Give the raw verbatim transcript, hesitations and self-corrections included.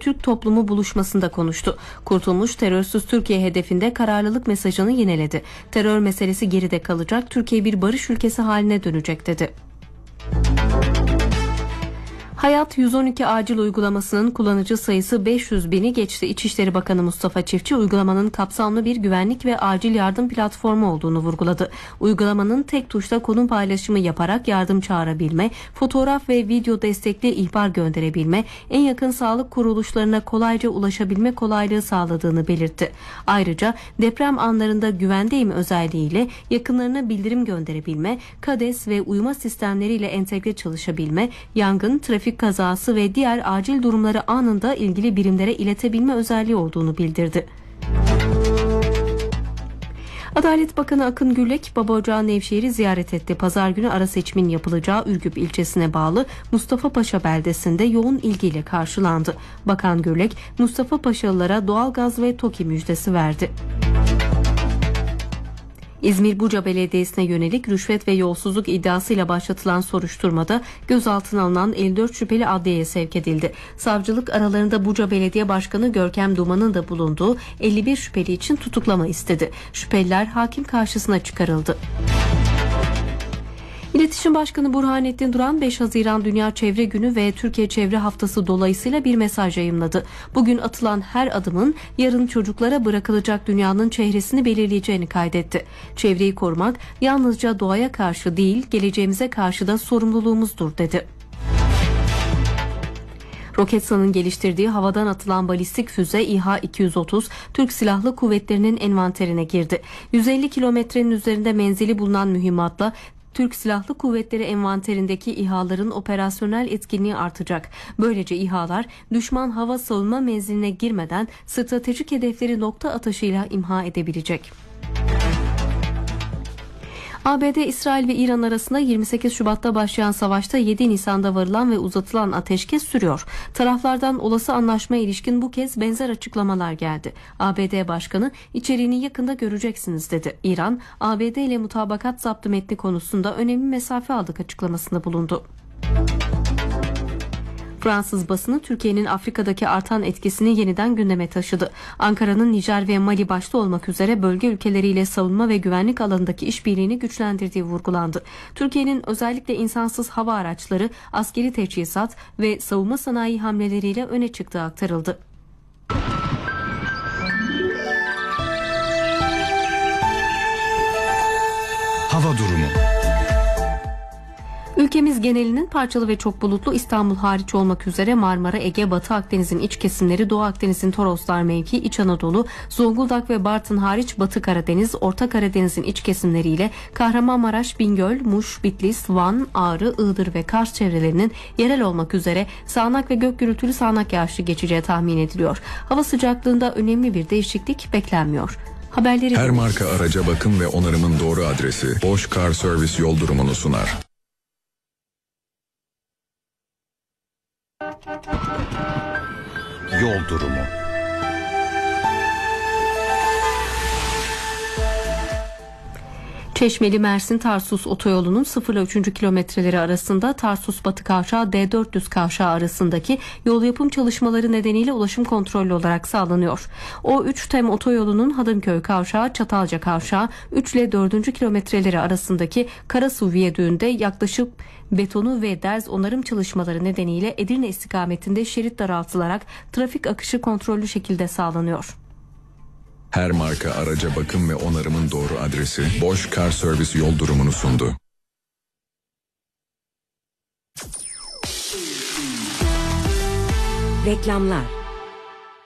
Türk toplumu buluşmasında konuştu. Kurtulmuş terörsüz Türkiye hedefinde kararlılık mesajını yineledi. Terör meselesi geride kalacak, Türkiye bir barış ülkesi haline dönecek dedi. Hayat yüz on iki acil uygulamasının kullanıcı sayısı beş yüz bini geçti. İçişleri Bakanı Mustafa Çiftçi uygulamanın kapsamlı bir güvenlik ve acil yardım platformu olduğunu vurguladı. Uygulamanın tek tuşla konum paylaşımı yaparak yardım çağırabilme, fotoğraf ve video destekli ihbar gönderebilme, en yakın sağlık kuruluşlarına kolayca ulaşabilme kolaylığı sağladığını belirtti. Ayrıca deprem anlarında güvendeyim özelliğiyle yakınlarına bildirim gönderebilme, KADES ve uyuma sistemleriyle entegre çalışabilme, yangın, trafik kazası ve diğer acil durumları anında ilgili birimlere iletebilme özelliği olduğunu bildirdi. Adalet Bakanı Akın Gürlek, Babaocağı Nevşehir'i ziyaret etti. Pazar günü ara seçimin yapılacağı Ürgüp ilçesine bağlı Mustafa Paşa beldesinde yoğun ilgiyle karşılandı. Bakan Gürlek, Mustafa Paşalılara doğalgaz ve TOKİ müjdesi verdi. İzmir Buca Belediyesi'ne yönelik rüşvet ve yolsuzluk iddiasıyla başlatılan soruşturmada gözaltına alınan elli dört şüpheli adliyeye sevk edildi. Savcılık aralarında Buca Belediye Başkanı Görkem Duman'ın da bulunduğu elli bir şüpheli için tutuklama istedi. Şüpheliler hakim karşısına çıkarıldı. İletişim Başkanı Burhanettin Duran beş Haziran Dünya Çevre Günü ve Türkiye Çevre Haftası dolayısıyla bir mesaj yayımladı. Bugün atılan her adımın yarın çocuklara bırakılacak dünyanın çehresini belirleyeceğini kaydetti. Çevreyi korumak yalnızca doğaya karşı değil, geleceğimize karşı da sorumluluğumuzdur dedi. Roketsan'ın geliştirdiği havadan atılan balistik füze İHA iki yüz otuz Türk Silahlı Kuvvetleri'nin envanterine girdi. yüz elli kilometrenin üzerinde menzili bulunan mühimmatla Türk Silahlı Kuvvetleri envanterindeki İHA'ların operasyonel etkinliği artacak. Böylece İHA'lar düşman hava savunma menziline girmeden stratejik hedefleri nokta atışıyla imha edebilecek. A B D, İsrail ve İran arasında yirmi sekiz Şubat'ta başlayan savaşta yedi Nisan'da varılan ve uzatılan ateşkes sürüyor. Taraflardan olası anlaşmaya ilişkin bu kez benzer açıklamalar geldi. A B D Başkanı içeriğini yakında göreceksiniz dedi. İran, A B D ile mutabakat zaptı metni konusunda önemli mesafe aldık açıklamasında bulundu. Fransız basını Türkiye'nin Afrika'daki artan etkisini yeniden gündeme taşıdı. Ankara'nın Nijer ve Mali başta olmak üzere bölge ülkeleriyle savunma ve güvenlik alanındaki işbirliğini güçlendirdiği vurgulandı. Türkiye'nin özellikle insansız hava araçları, askeri teçhizat ve savunma sanayi hamleleriyle öne çıktığı aktarıldı. Hava durumu. Ülkemiz genelinin parçalı ve çok bulutlu, İstanbul hariç olmak üzere Marmara, Ege, Batı Akdeniz'in iç kesimleri, Doğu Akdeniz'in Toroslar mevki, İç Anadolu, Zonguldak ve Bartın hariç Batı Karadeniz, Orta Karadeniz'in iç kesimleriyle Kahramanmaraş, Bingöl, Muş, Bitlis, Van, Ağrı, Iğdır ve Kars çevrelerinin yerel olmak üzere sağanak ve gök gürültülü sağanak yağışlı geçeceği tahmin ediliyor. Hava sıcaklığında önemli bir değişiklik beklenmiyor. Haberleri Her marka araca bakım ve onarımın doğru adresi Bosch Car Service yol durumunu sunar. Yol durumu. Çeşmeli Mersin Tarsus otoyolunun sıfır ile üçüncü kilometreleri arasında Tarsus Batı Kavşağı D dört yüz kavşağı arasındaki yol yapım çalışmaları nedeniyle ulaşım kontrollü olarak sağlanıyor. O üç Tem otoyolunun Hadımköy Kavşağı Çatalca Kavşağı üç ile dördüncü kilometreleri arasındaki Karasu Viyadüğü'nde yaklaşık betonu ve derz onarım çalışmaları nedeniyle Edirne istikametinde şerit daraltılarak trafik akışı kontrollü şekilde sağlanıyor. Her marka araca bakım ve onarımın doğru adresi Bosch Car Service yol durumunu sundu. Reklamlar.